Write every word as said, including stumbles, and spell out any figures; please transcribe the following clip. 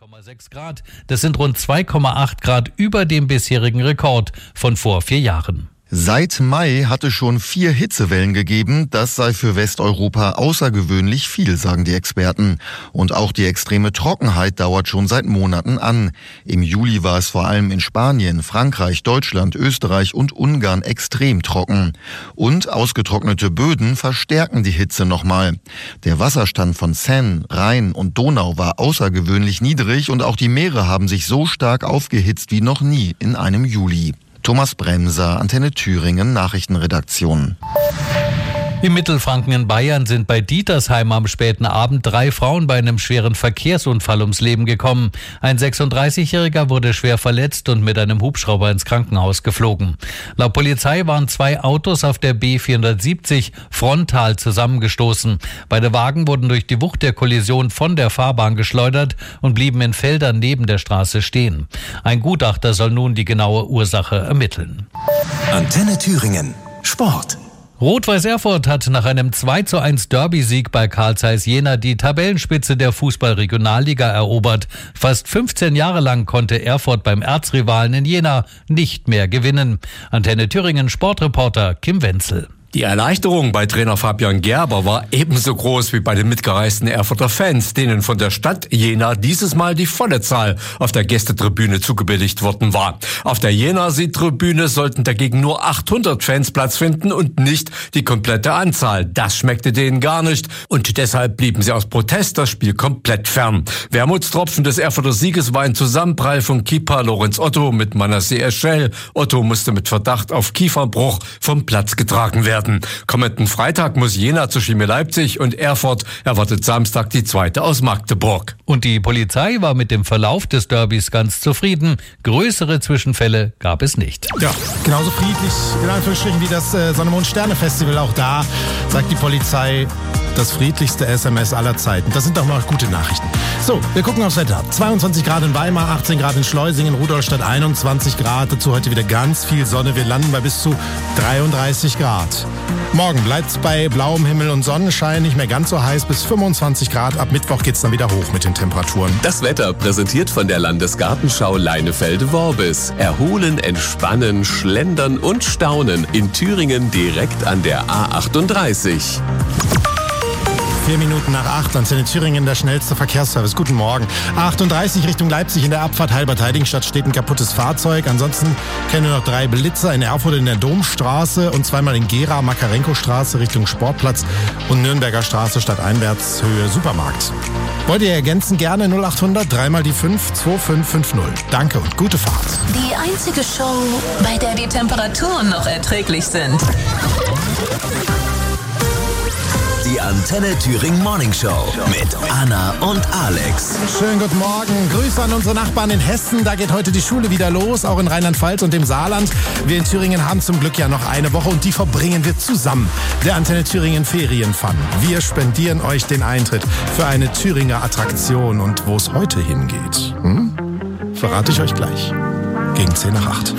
Komma sechs Grad. Das sind rund zwei Komma acht Grad über dem bisherigen Rekord von vor vier Jahren. Seit Mai hatte schon vier Hitzewellen gegeben. Das sei für Westeuropa außergewöhnlich viel, sagen die Experten. Und auch die extreme Trockenheit dauert schon seit Monaten an. Im Juli war es vor allem in Spanien, Frankreich, Deutschland, Österreich und Ungarn extrem trocken. Und ausgetrocknete Böden verstärken die Hitze nochmal. Der Wasserstand von Seine, Rhein und Donau war außergewöhnlich niedrig und auch die Meere haben sich so stark aufgehitzt wie noch nie in einem Juli. Thomas Bremser, Antenne Thüringen, Nachrichtenredaktion. Im Mittelfranken in Bayern sind bei Dietersheim am späten Abend drei Frauen bei einem schweren Verkehrsunfall ums Leben gekommen. Ein sechsunddreißigjähriger wurde schwer verletzt und mit einem Hubschrauber ins Krankenhaus geflogen. Laut Polizei waren zwei Autos auf der B vierhundertsiebzig frontal zusammengestoßen. Beide Wagen wurden durch die Wucht der Kollision von der Fahrbahn geschleudert und blieben in Feldern neben der Straße stehen. Ein Gutachter soll nun die genaue Ursache ermitteln. Antenne Thüringen. Sport. Rot-Weiß Erfurt hat nach einem zwei zu eins Derby-Sieg bei Carl Zeiss Jena die Tabellenspitze der Fußball-Regionalliga erobert. Fast fünfzehn Jahre lang konnte Erfurt beim Erzrivalen in Jena nicht mehr gewinnen. Antenne Thüringen Sportreporter Kim Wenzel. Die Erleichterung bei Trainer Fabian Gerber war ebenso groß wie bei den mitgereisten Erfurter Fans, denen von der Stadt Jena dieses Mal die volle Zahl auf der Gästetribüne zugebilligt worden war. Auf der Jena-Südtribüne sollten dagegen nur achthundert Fans Platz finden und nicht die komplette Anzahl. Das schmeckte denen gar nicht und deshalb blieben sie aus Protest das Spiel komplett fern. Wermutstropfen des Erfurter Sieges war ein Zusammenprall von Keeper Lorenz Otto mit Manasseh Eschel. Otto musste mit Verdacht auf Kieferbruch vom Platz getragen werden. Kommenden Freitag muss Jena zu Chemie Leipzig und Erfurt erwartet Samstag die zweite aus Magdeburg. Und die Polizei war mit dem Verlauf des Derbys ganz zufrieden. Größere Zwischenfälle gab es nicht. Ja, genauso friedlich, in Anführungsstrichen, wie das äh, Sonne-Mond-Sterne-Festival. Auch da sagt die Polizei, das friedlichste S M S aller Zeiten. Das sind doch noch gute Nachrichten. So, wir gucken aufs Wetter. zweiundzwanzig Grad in Weimar, achtzehn Grad in Schleusingen, Rudolstadt einundzwanzig Grad. Dazu heute wieder ganz viel Sonne. Wir landen bei bis zu dreiunddreißig Grad. Morgen bleibt's bei blauem Himmel und Sonnenschein, nicht mehr ganz so heiß, bis fünfundzwanzig Grad. Ab Mittwoch geht's dann wieder hoch mit den Temperaturen. Das Wetter präsentiert von der Landesgartenschau Leinefelde-Worbis. Erholen, entspannen, schlendern und staunen in Thüringen direkt an der A achtunddreißig. Vier Minuten nach acht, Antenne Thüringen, der schnellste Verkehrsservice. Guten Morgen. A achtunddreißig Richtung Leipzig in der Abfahrt Heilbad-Heidingstadt steht ein kaputtes Fahrzeug. Ansonsten kennen wir noch drei Blitzer in Erfurt in der Domstraße und zweimal in Gera, Makarenko-Straße Richtung Sportplatz und Nürnberger Straße stadteinwärts Höhe Supermarkt. Wollt ihr ergänzen? Gerne null achthundert, dreimal die fünf, zwei fünf fünf null. Danke und gute Fahrt. Die einzige Show, bei der die Temperaturen noch erträglich sind. Die Antenne Thüringen Morning Show mit Anna und Alex. Schönen guten Morgen. Grüße an unsere Nachbarn in Hessen. Da geht heute die Schule wieder los, auch in Rheinland-Pfalz und dem Saarland. Wir in Thüringen haben zum Glück ja noch eine Woche und die verbringen wir zusammen. Der Antenne Thüringen Ferienfun. Wir spendieren euch den Eintritt für eine Thüringer Attraktion. Und wo es heute hingeht, hm? verrate ich euch gleich. Gegen zehn nach acht.